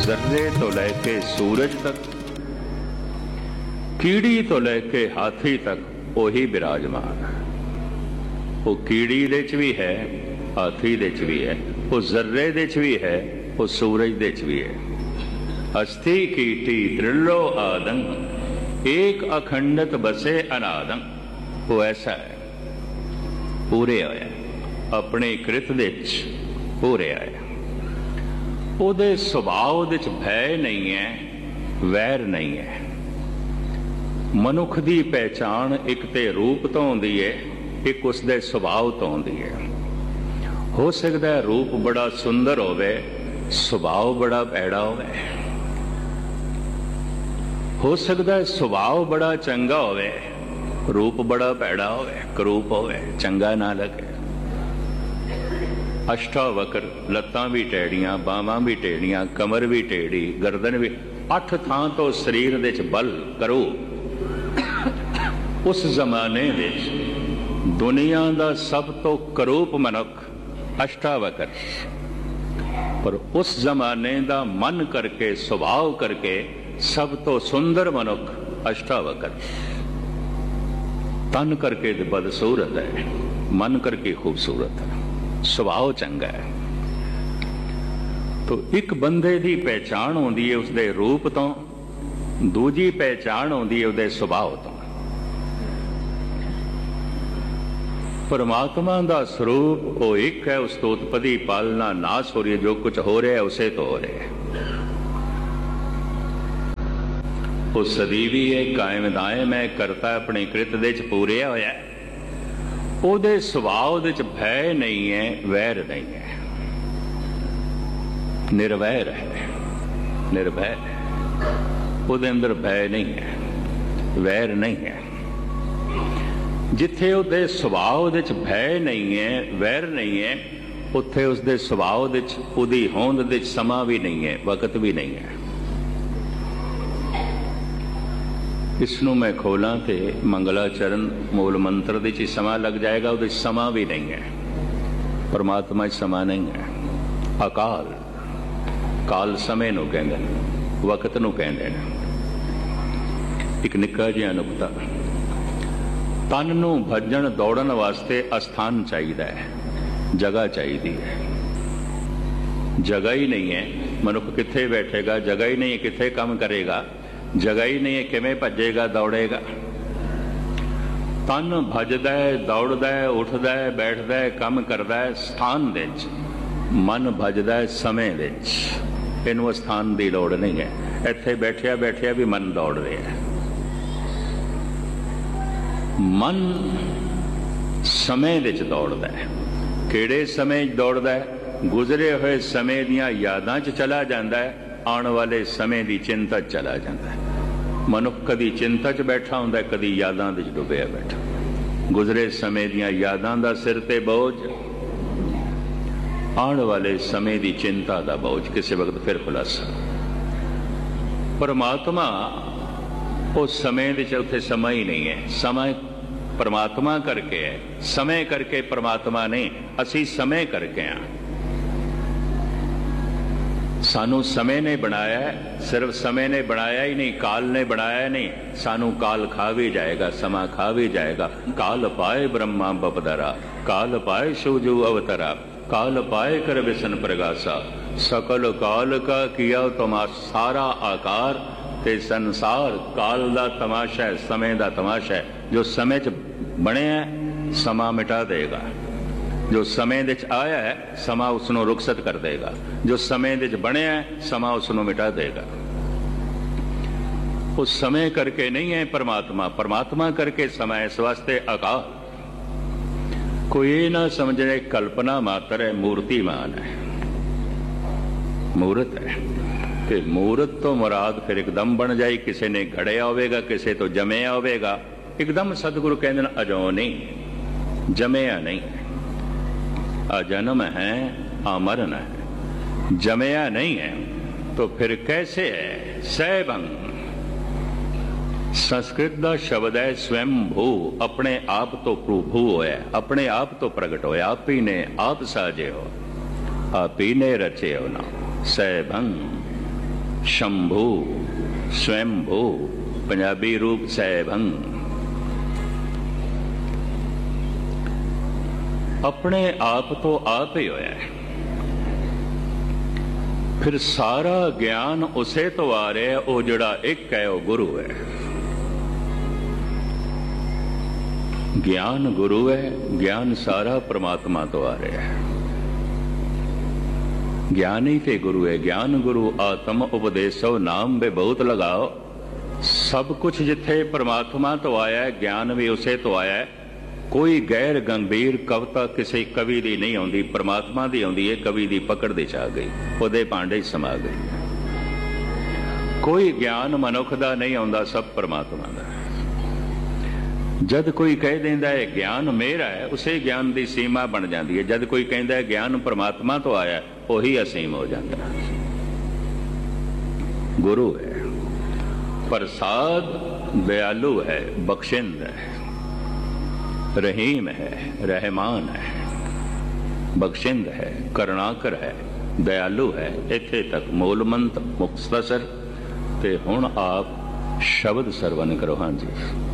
जर्रे तो लैके सूरज तक, कीड़ी तो लैके हाथी तक ओही विराजमान। वो कीड़ी दे च भी है, हाथी दे च भी है, वो जर्रे दे च भी है, वो सूरज दे च भी है। अस्थि कीटी त्रिलो आदंग, एक अखंडत बसे अनादंग। वो ऐसा है, पूरे होया अपने कृत दे च पूरे आया। ਉਹਦੇ ਸੁਭਾਅ ਵਿੱਚ ਭੈ ਨਹੀਂ ਹੈ, ਵੈਰ ਨਹੀਂ ਹੈ। ਮਨੁੱਖ ਦੀ ਪਹਿਚਾਣ ਇੱਕ ਤੇ ਰੂਪ ਤੋਂ ਹੁੰਦੀ ਹੈ, ਇੱਕ ਉਸਦੇ ਸੁਭਾਅ ਤੋਂ ਹੁੰਦੀ ਹੈ। ਹੋ ਸਕਦਾ ਹੈ ਰੂਪ ਬੜਾ ਸੁੰਦਰ ਹੋਵੇ, ਸੁਭਾਅ ਬੜਾ ਭੈੜਾ ਹੋਵੇ। ਹੋ ਸਕਦਾ ਹੈ ਸੁਭਾਅ ਬੜਾ ਚੰਗਾ ਹੋਵੇ, ਰੂਪ ਬੜਾ ਭੈੜਾ ਹੋਵੇ, ਕਰੂਪ ਹੋਵੇ, ਚੰਗਾ ਨਾ ਲੱਗੇ। अष्टावक्र, लत्तां भी टेढ़ियां, बावां भी टेढ़ियां, कमर भी टेढ़ी, गर्दन भी, 8 थां तो शरीर दे च बल करो। उस जमाने विच दुनिया दा सब तो करूप मनुख अष्टावक्र, पर उस जमाने दा मन करके सुभाव करके सब तो सुंदर मनुख अष्टावक्र। तन करके बदसूरत है, मन करके खूबसूरत है, ਸੁਭਾਅ ਚੰਗਾ ਹੈ। तो एक बंदे की पहचान होंदी है उसके रूप तो, दूजी पहचान होंदी है उसके सुभाव तो। परमात्मा का स्वरूप वो एक है, उस तो उत्पत्ति पालना नाश हो रही है, जो कुछ हो रहा है उसे तो हो रहा है। वो सदीवी है, कायम दायम है, करता अपने कृत दे च पूरे होया है। ਉਹਦੇ ਸੁਭਾਅ ਦੇ ਚ ਭੈ ਨਹੀਂ ਹੈ, ਵੈਰ ਨਹੀਂ ਹੈ, ਨਿਰਵੈਰ ਹੈ, ਨਿਰਭੈ ਹੈ। ਉਹਦੇ ਅੰਦਰ ਭੈ ਨਹੀਂ ਹੈ, ਵੈਰ ਨਹੀਂ ਹੈ। ਜਿੱਥੇ ਉਹਦੇ ਸੁਭਾਅ ਦੇ ਚ ਭੈ ਨਹੀਂ ਹੈ, ਵੈਰ ਨਹੀਂ ਹੈ, ਉੱਥੇ ਉਸਦੇ ਸੁਭਾਅ ਦੇ ਚ, ਉਹਦੀ ਹੋਂਦ ਦੇ ਚ ਸਮਾਂ ਵੀ ਨਹੀਂ ਹੈ, ਵਕਤ ਵੀ ਨਹੀਂ ਹੈ। इसनों मैं खोला तो मंगलाचरण मूल मंत्र दे च समा लग जाएगा, वो समा भी नहीं है। परमात्मा समा नहीं है। अकाल, काल समय नूं कहंदे ने, वक्त नूं कहंदे ने। एक निक्का जिहा नुकता, तन नूं भजन दौड़न वास्ते अस्थान चाहिए है, जगह चाहिए है। जगह ही नहीं है, मनुख कित्थे बैठेगा, जगह ही नहीं है, कित्थे काम करेगा, जगह ही नहीं है, किवें भजेगा दौड़ेगा। तन भजदा है, दौड़दा है, उठदा है, बैठदा है, काम करदा है स्थान दे च। मन भजदा है समय दे च। इनू स्थान की लोड़ नहीं है। इत्थे बैठिया बैठिया भी मन दौड़ रहा है। मन समय दे च दौड़दा है। किहड़े समय दौड़दा है? गुजरे हुए समय दियां यादां च चला जांदा है, आने वाले समय की चिंता चला जाता है। मनुख कदी चिंता च बैठा होंदा है, कदी यादां दे च डुबिया बैठा। गुजरे समय दियां यादां दा सिर ते बोझ, आने वाले समय की चिंता का बोझ, किसी वक्त फिर खुलासा। परमात्मा उस समय दे च उत्थे समा ही नहीं है। समय परमात्मा करके है, समय करके परमात्मा नहीं। असी समय करके हाँ। सानू समय ने बनाया है, सिर्फ समय ने बनाया ही नहीं, काल ने बनाया नहीं। सानू काल खा भी जाएगा, समा खा भी जाएगा। काल पाए ब्रह्मा बपदरा, काल पाए शिवजू अवतरा, काल पाए कर विसन प्रगासा, सकल काल का किया तमाशा। सारा आकार ते संसार काल दा तमाशा है, समय दा तमाशा है। जो समय च बने है, समा मिटा देगा। जो समय दे च आया है, समा उसनों रुखसत कर देगा। जो समय दे च बने है, समा उसनों मिटा देगा। उस समय करके नहीं है परमात्मा, परमात्मा करके समय। इस वास्ते अकाल। कोई ना समझे कल्पना मात्र है, मूर्तिमान है, मूर्त है। कि मूर्त तो मुराद फिर एकदम बन जाए। किसी ने घड़िया होवेगा, किसी तो जमया होवेगा। एकदम सतगुरु कहते हैं अजो नहीं, जमया नहीं। अजन्म है, अमरण है, जमया नहीं है। तो फिर कैसे है? सैभंग। संस्कृत का शब्द है स्वयंभू। अपने आप तो प्रभु होया, अपने आप तो प्रगट होया। आप ही ने आप साजे हो, आप ही ने रचे हो ना। सैभंग शंभू स्वयंभू पंजाबी रूप सैभंग। अपने आप तो आप ही होया है, फिर सारा ज्ञान उसे तो आ रहा है, वो जड़ा एक है वो गुरु है। ज्ञान गुरु है, ज्ञान सारा परमात्मा तो आ रहा है। ज्ञान ही ते गुरु है। ज्ञान गुरु आत्म उपदेशो नाम बे बहुत लगाओ। सब कुछ जिथे परमात्मा तो आया है, ज्ञान भी उसे तो आया है। कोई गैर गंभीर कविता किसी कवि की नहीं आती, परमात्मा की आती है। कवि की पकड़ दे आ गई, उहदे भांडे समा गई। कोई ज्ञान मनुख का नहीं आता, सब परमात्मा का। जद कोई कह देंदा है ज्ञान मेरा है, उसे ज्ञान की सीमा बन जाती है। जद कोई कहता है ज्ञान परमात्मा तो आया, वही असीम हो जाता है। गुरु है, प्रसाद दयालु है, बख्शिंद है, रहीम है, रहमान है, बख्शिंद है, करुणाकर है, दयालु है। इत्थे तक मूलमंत मुख्तसर। ते हुण आप शब्द सरवण करो। हाँ जी।